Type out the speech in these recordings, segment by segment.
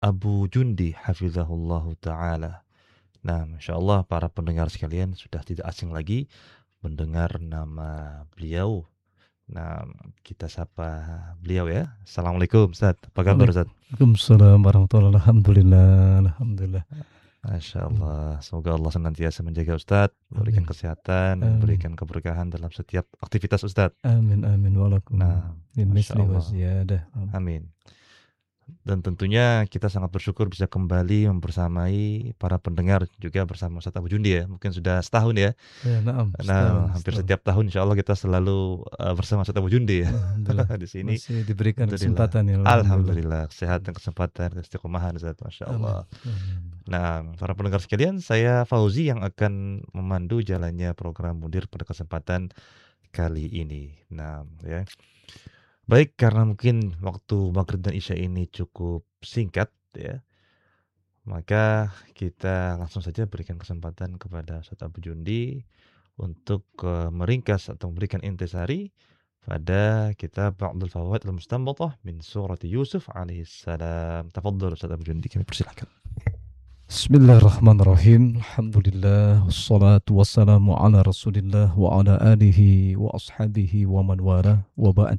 Abu Jundi hafizahullahu taala. Nah, Masya Allah para pendengar sekalian sudah tidak asing lagi mendengar nama beliau. Nah, kita sapa beliau ya. Assalamualaikum Ustaz. Apa kabar Ustaz? Waalaikumsalam warahmatullahi wabarakatuh. Alhamdulillah. Masya Allah. Semoga Allah senantiasa menjaga Ustaz, berikan Amin. kesehatan dan berikan keberkahan dalam setiap aktivitas Ustaz. Amin amin walakum. Nah, Min Masya misli wa Allah. ziyadah. Amin. Dan tentunya kita sangat bersyukur bisa kembali membersamai para pendengar juga bersama Ustaz Abu Jundi ya. Mungkin sudah setahun ya. Na'am. Nah, hampir setiap tahun insya Allah kita selalu bersama Ustaz Abu Jundi ya. Alhamdulillah. Di sini. Masih diberikan Alhamdulillah. kesempatan ya. Alhamdulillah. Kesehatan, kesempatan, keistiqomahan Ustaz. Masya Allah. Amin. Nah, para pendengar sekalian, saya Fauzi yang akan memandu jalannya program Mundir pada kesempatan kali ini. Nah, ya. Baik, karena mungkin waktu Maghrib dan Isya ini cukup singkat ya, maka kita langsung saja berikan kesempatan kepada Ustaz Abu Jundi untuk meringkas atau memberikan intisari pada kitab Ba'dul Fawaid al-Mustanbatah min surati Yusuf alaihissalam. Tafadhal Ustaz Abu Jundi, kami persilakan. Bismillahirrahmanirrahim. Alhamdulillah wassalatu wassalamu ala Rasulillah wa ala alihi wa ashabihi wa man wala wa ba'd.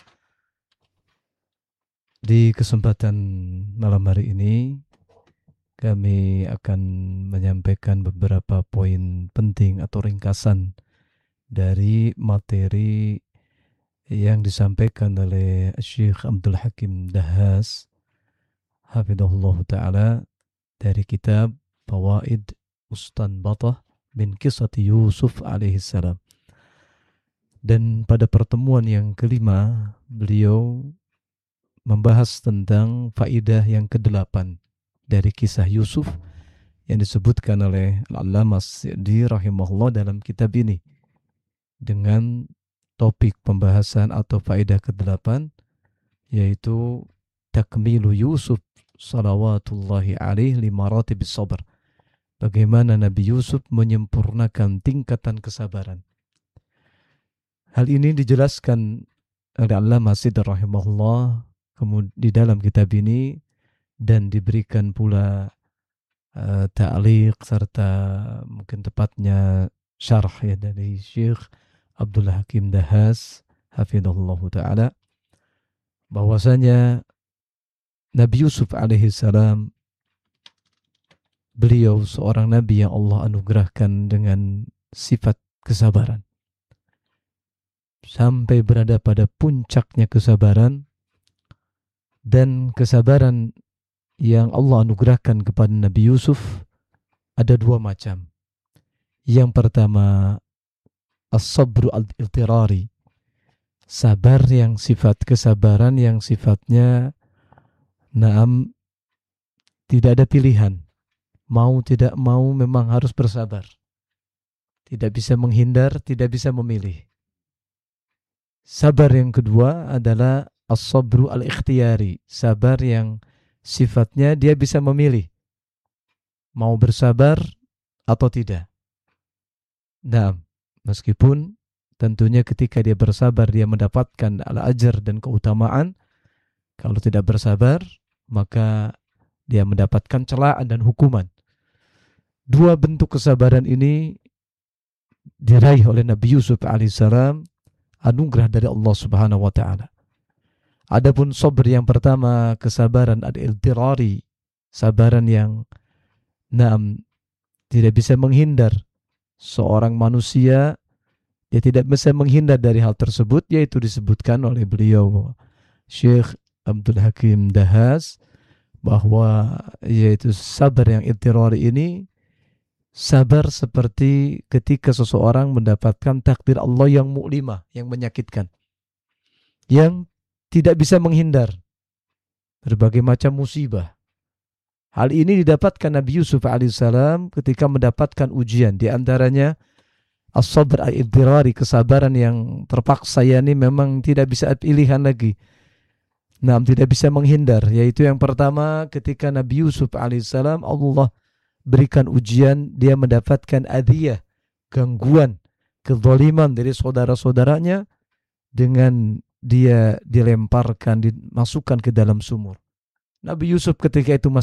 Di kesempatan malam hari ini kami akan menyampaikan beberapa poin penting atau ringkasan dari materi yang disampaikan oleh Syekh Abdul Hakim Dahas hafidhahullah ta'ala dari kitab Fawaid Mustanbatah min Qissati Yusuf alaihissalam. Dan pada pertemuan yang kelima beliau membahas tentang faidah yang ke-8 dari kisah Yusuf yang disebutkan oleh Al-Allamah As-Sa'di rahimahullah dalam kitab ini dengan topik pembahasan atau faidah ke-8 yaitu takmilu Yusuf salawatullahi alaihi limaratibis sabr. Bagaimana Nabi Yusuf menyempurnakan tingkatan kesabaran. Hal ini dijelaskan oleh Al-Allamah As-Sa'di rahimahullah di dalam kitab ini dan diberikan pula ta'liq serta mungkin tepatnya syarah ya dari Syekh Abdul Hakim Dahas hafidhahullahu ta'ala bahwasanya Nabi Yusuf alaihissalam beliau seorang nabi yang Allah anugerahkan dengan sifat kesabaran sampai berada pada puncaknya kesabaran. Dan kesabaran yang Allah anugerahkan kepada Nabi Yusuf ada dua macam. Yang pertama, as-sabru al-iltirari. Sabar yang kesabaran yang sifatnya tidak ada pilihan. Mau tidak mau memang harus bersabar. Tidak bisa menghindar, tidak bisa memilih. Sabar yang kedua adalah as-sabru al-ikhtiyari, sabar yang sifatnya dia bisa memilih mau bersabar atau tidak. Nah, meskipun tentunya ketika dia bersabar dia mendapatkan al-ajr dan keutamaan, kalau tidak bersabar maka dia mendapatkan celaan dan hukuman. Dua bentuk kesabaran ini diraih oleh Nabi Yusuf alaihissalam, anugerah dari Allah Subhanahu wa taala. Adapun sabr yang pertama, kesabaran al-iltirari, sabaran yang tidak bisa menghindar. Seorang manusia dia tidak bisa menghindar dari hal tersebut, yaitu disebutkan oleh beliau Syekh Abdul Hakim Dahas bahwa yaitu sabar yang iltirari ini sabar seperti ketika seseorang mendapatkan takdir Allah yang mu'limah, yang menyakitkan, yang tidak bisa menghindar berbagai macam musibah. Hal ini didapatkan Nabi Yusuf alaihissalam ketika mendapatkan ujian. Di antaranya as-sabr al-iltirari, kesabaran yang terpaksa, yakni memang tidak bisa pilihan lagi. Tidak bisa menghindar. Yaitu yang pertama ketika Nabi Yusuf alaihissalam Allah berikan ujian, dia mendapatkan adiyah, gangguan, kezaliman dari saudara-saudaranya dengan dia dilemparkan, dimasukkan ke dalam sumur. Nabi Yusuf ketika itu